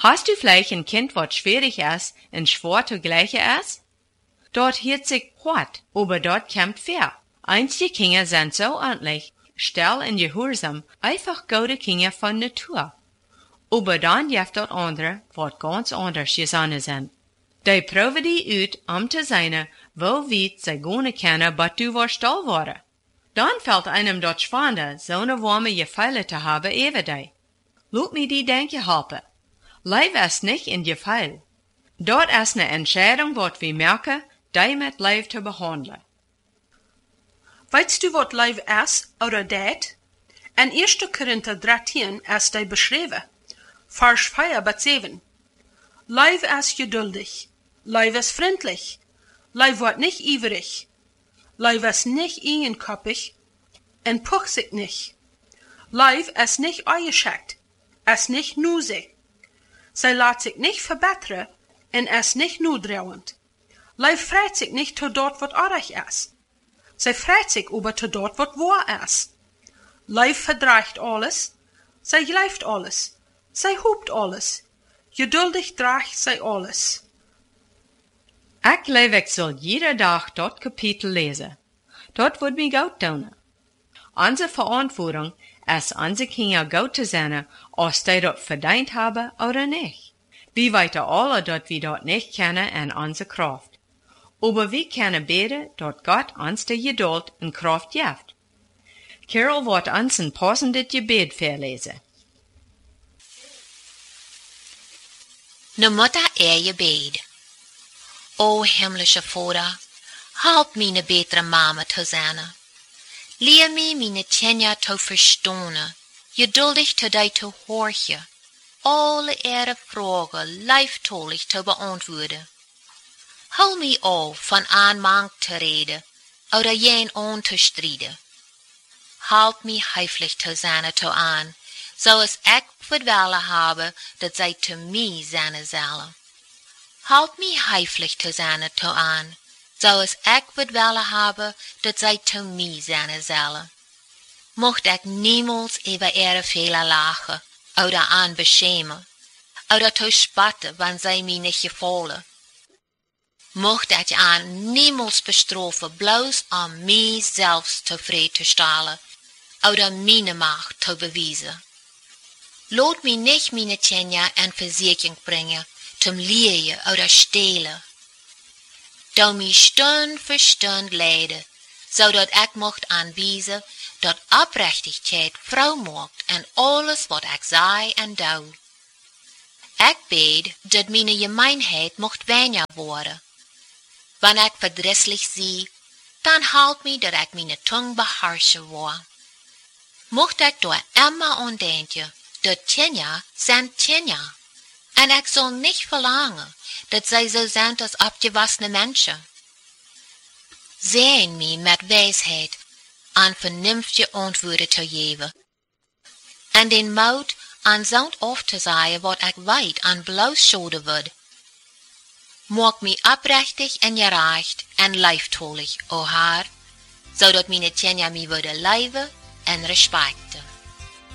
Hast du vielleicht ein Kind, wat schwierig ist und schwer zugleich ist? Dort hielt sich hart, aber dort kämpft fair. Einige Kinder sind so ordentlich, still und gehorsam, einfach gute Kinder von Natur. Aber dann gibt dort andere, wat ganz anders gesonnen sind. Die proben die uit, zu sein, wo weit sie gehen können, but du warst still worden. Dann fällt einem dort schwander, so eine warme Gefühle zu haben, ewe die. Laat mir die Denke helfen. Life ist nicht in Gefühl. Dort ist eine Entscheidung, wat wir merken, die mit Life zu behandeln. Weißt du, wat Life ist, oder dat? In 1. Korinther 13 ist die beschreven. Vers 4 bis 7. Life ist geduldig. Life ist freundlich. Life wird nicht ivrig. Life ist nicht eigenkoppig und pucht sich nicht. Life ist nicht eingeschickt, ist nicht nusig. Sie lässt sich nicht verbessern und ist nicht nudreuend. Life freut sich nicht zu dort, wat artig ist. Sie freut sich über zu dort, wat wahr ist. Life verdreigt alles. Sie gleift alles. Sie hoopt alles. Geduldig draagt sie alles. Ich glaube, ich soll jeder Tag dort Kapitel lesen. Dort wird mir gut tun. Unsere Verantwortung ist, unsere Kinder gut zu sein, ob sie dort verdient haben oder nicht. Wir weiten alle, dass wir dort nicht kennen in unsere Kraft. Aber wir können beten, dass Gott uns die Geduld und Kraft gibt. Carol wird uns ein passendes Gebet verlesen. Nu moet je bed. O himmlische Vater, help me een betere mama te zijn. Leer me mijn kinderen te verstaan, geduldig te die te horen, alle ihre vragen lieftallig te beantwoorden. Hou me af van aanmang te reden, oder jen aan te strijden. Help me heiflich te zijn te aan, zoals ik willen hebben dat zij te mij zijn zullen. Help me heiflich te zijn te aan, zoals ik willen hebben dat zij te mij zijn zullen. Mocht ik niemals über ihre Fehler lachen, oder aan beschämen, oder te spatten, wann zij mij niet gefallen. Mocht ik aan niemals bestrafen, bloos om mij zelfs tevreden te stellen, oder meine Macht te bewijzen. Laat mij nicht meine Kinder in Versicherung bringen, zum Liegen oder Stehlen. Doe mij Stund für Stund leiden, zodat ik mocht aanwijzen dat oprechtigheid vrouw maakt in alles wat ik zei en doe. Ik bid dat mijn gemeenheid mocht weniger worden. Wanneer ik verdrießlich zie, dan help mij dat ik mijn tong beherrschen word. Mocht ik door immer aan denken, dat Kinder zijn Kinder. En ik zal niet verlangen dat zij zo zijn als opgewassene mensen. Zijn mij met wijsheid aan vernünftige antwoorden te geven. En den moed aan zo'n af te zeggen wat ik weet aan bloosschulden wordt. Maak mij oprechtig en gerecht en lieftallig, o Heer, zodat mijn kinderen mij worden leven en respecten.